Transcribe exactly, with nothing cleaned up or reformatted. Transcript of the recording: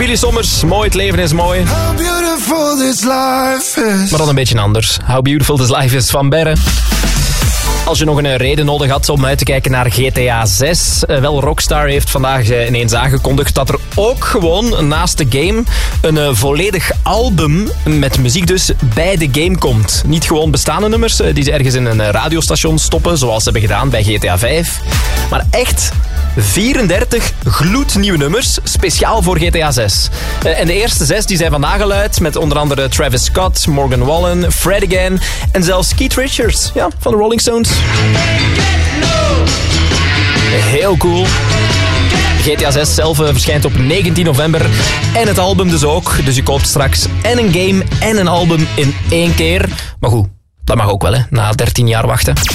Billy Sommers, mooi, het leven is mooi. How beautiful this life is. Maar dan een beetje anders. How Beautiful This Life is van Berre. Als je nog een reden nodig had om uit te kijken naar G T A zes... wel, Rockstar heeft vandaag ineens aangekondigd dat er ook gewoon naast de game een volledig album met muziek dus bij de game komt. Niet gewoon bestaande nummers die ze ergens in een radiostation stoppen, zoals ze hebben gedaan bij G T A vijf. Maar echt vierendertig gloednieuwe nummers, speciaal voor G T A zes. En de eerste zes die zijn vandaag al uit, met onder andere Travis Scott, Morgan Wallen, Fred Again en zelfs Keith Richards, ja, van de Rolling Stones. Heel cool. G T A zes zelf verschijnt op negentien november en het album dus ook. Dus je koopt straks en een game en een album in één keer. Maar goed, dat mag ook wel, hè, na dertien jaar wachten.